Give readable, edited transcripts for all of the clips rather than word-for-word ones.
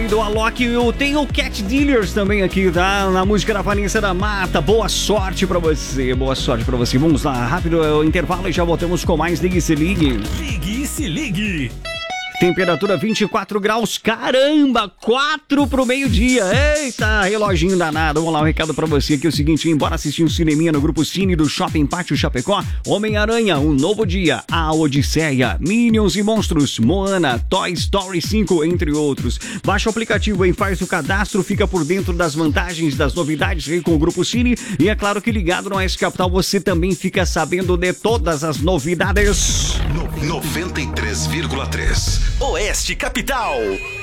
aí do Alok. Tem o Cat Dealers também aqui, tá? Na música da Vanessa da Mata. Boa sorte pra você, boa sorte pra você. Vamos lá, rápido intervalo e já voltamos com mais Ligue e Se Ligue. Ligue e Se Ligue. Temperatura 24 graus, caramba, 4 pro meio-dia. Eita, reloginho danado. Vamos lá, um recado pra você aqui, é o seguinte, embora assistir um cineminha no Grupo Cine do Shopping Pátio Chapecó, Homem-Aranha, Um Novo Dia, A Odisseia, Minions e Monstros, Moana, Toy Story 5, entre outros. Baixa o aplicativo e faz o cadastro, fica por dentro das vantagens, das novidades aí com o Grupo Cine. E é claro que ligado no Oeste Capital, você também fica sabendo de todas as novidades. 93,3 Oeste Capital.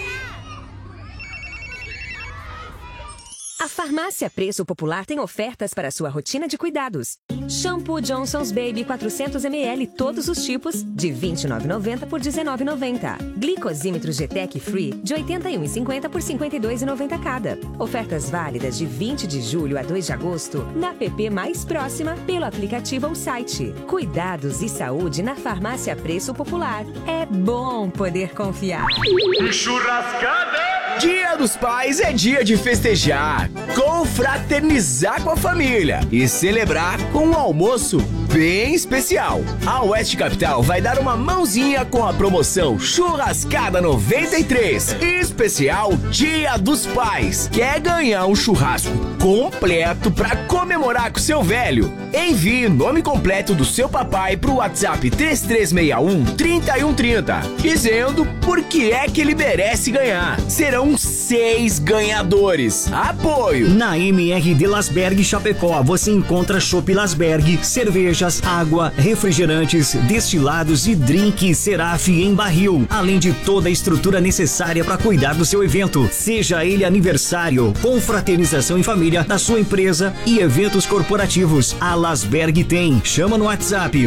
A Farmácia Preço Popular tem ofertas para sua rotina de cuidados. Shampoo Johnson's Baby 400ml, todos os tipos, de R$ 29,90 por R$ 19,90. Glicosímetro GTEC Free, de R$ 81,50 por R$ 52,90 cada. Ofertas válidas de 20 de julho a 2 de agosto, na app mais próxima, pelo aplicativo ou site. Cuidados e saúde na Farmácia Preço Popular. É bom poder confiar. Churrascada! Dia dos Pais é dia de festejar, confraternizar com a família e celebrar com um almoço bem especial. A Oeste Capital vai dar uma mãozinha com a promoção Churrascada 93, especial Dia dos Pais. Quer ganhar um churrasco completo para comemorar com seu velho? Envie o nome completo do seu papai pro WhatsApp 3361-3130, dizendo por que é que ele merece ganhar. Serão 6 ganhadores. Apoio. Na MRD Lasberg Chapecó, você encontra chopp Lasberg, cervejas, água, refrigerantes, destilados e drink Seraf em barril, além de toda a estrutura necessária para cuidar do seu evento, seja ele aniversário, confraternização em família, da sua empresa e eventos corporativos. A Lasberg tem. Chama no WhatsApp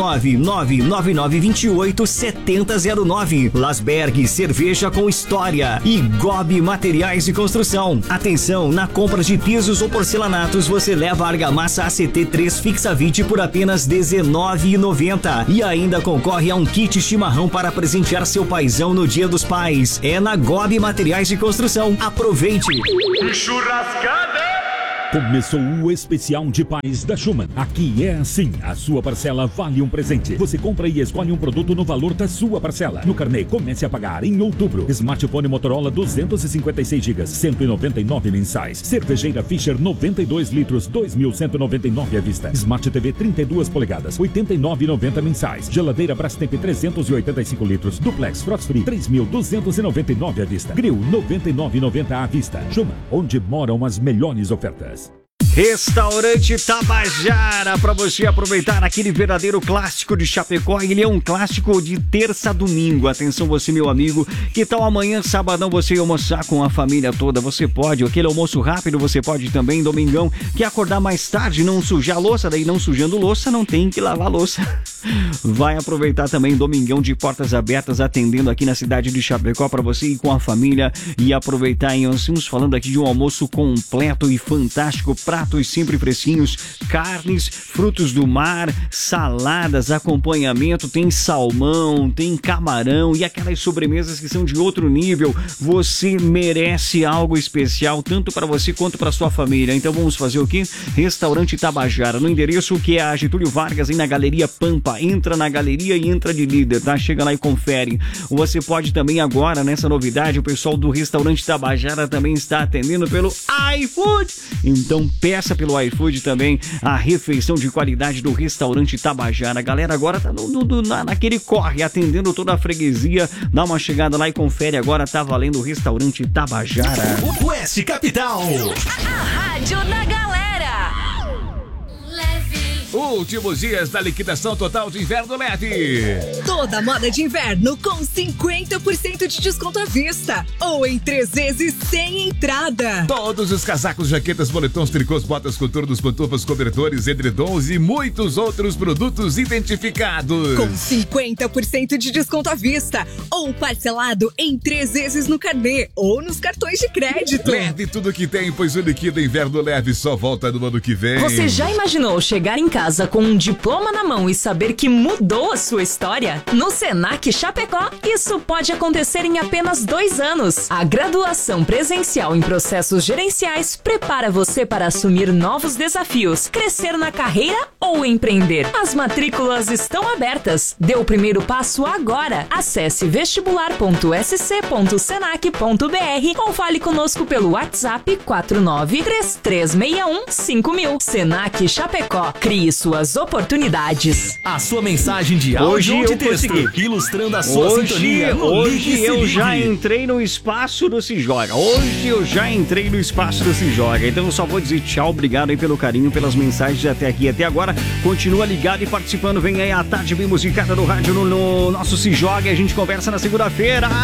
49999287009. Lasberg, cerveja com história. E Gobi Materiais de Construção. Atenção, na compra de pisos ou porcelanatos você leva a argamassa ACT3 Fixa 20 por apenas R$19,90 e ainda concorre a um kit chimarrão para presentear seu paizão no Dia dos Pais. É na Gobi Materiais de Construção. Aproveite! Churrascada! Começou o especial de pais da Schumann. Aqui é assim, a sua parcela vale um presente. Você compra e escolhe um produto no valor da sua parcela. No carnê, comece a pagar em outubro. Smartphone Motorola 256 GB, 199 mensais. Cervejeira Fischer 92 litros, 2.199 à vista. Smart TV 32 polegadas, 89,90 mensais. Geladeira Brastemp 385 litros, Duplex Frost Free 3.299 à vista. Grill 99,90 à vista. Schumann, onde moram as melhores ofertas. Restaurante Tabajara, para você aproveitar aquele verdadeiro clássico de Chapecó. Ele é um clássico de terça a domingo. Atenção você, meu amigo, que tal amanhã, sabadão, você almoçar com a família toda? Você pode, aquele almoço rápido, você pode também, domingão, quer acordar mais tarde, não sujar a louça, daí não sujando louça, não tem que lavar a louça. Vai aproveitar também domingão de portas abertas, atendendo aqui na cidade de Chapecó para você ir com a família e aproveitar. E nós estamos falando aqui de um almoço completo e fantástico, pratos sempre fresquinhos, carnes, frutos do mar, saladas, acompanhamento, tem salmão, tem camarão e aquelas sobremesas que são de outro nível. Você merece algo especial, tanto para você quanto para sua família. Então vamos fazer o quê? Restaurante Tabajara, no endereço que é a Getúlio Vargas, aí na Galeria Pampa. Entra na galeria e entra de líder, tá? Chega lá e confere. Você pode também agora, nessa novidade, o pessoal do Restaurante Tabajara também está atendendo pelo iFood. Então peça pelo iFood também a refeição de qualidade do Restaurante Tabajara. A galera agora tá naquele corre, atendendo toda a freguesia. Dá uma chegada lá e confere agora, tá valendo o Restaurante Tabajara. Oeste Capital. A rádio da galera. Últimos dias da liquidação total de inverno leve. Toda moda de inverno com 50% de desconto à vista ou em 3 vezes sem entrada. Todos os casacos, jaquetas, moletons, tricôs, botas, coturnos, pantufas, cobertores, edredons e muitos outros produtos identificados. Com 50% de desconto à vista ou parcelado em 3 vezes no carnê ou nos cartões de crédito. Leve tudo que tem, pois o Liquida Inverno Leve só volta no ano que vem. Você já imaginou chegar em casa com um diploma na mão e saber que mudou a sua história? No Senac Chapecó, isso pode acontecer em apenas 2 anos. A graduação presencial em processos gerenciais prepara você para assumir novos desafios, crescer na carreira ou empreender. As matrículas estão abertas. Dê o primeiro passo agora. Acesse vestibular.sc.senac.br ou fale conosco pelo WhatsApp 4933615000. Senac Chapecó. Crie suas oportunidades. A sua mensagem de áudio Hoje ou de eu texto, consegui. ilustrando a sua sintonia. Hoje eu já entrei no espaço do Se Joga. Então eu só vou dizer tchau, obrigado aí pelo carinho, pelas mensagens até aqui, até agora. Continua ligado e participando. Vem aí a tarde bem musicada do rádio no nosso Se Joga e a gente conversa na segunda-feira.